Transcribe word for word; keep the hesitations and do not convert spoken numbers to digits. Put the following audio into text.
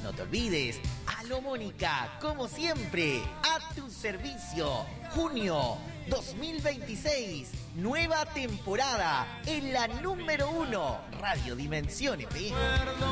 no te olvides, Aló Mónica, como siempre, a tu servicio. Junio dos mil veintiséis, nueva temporada en la número uno, Radio Dimensión F M.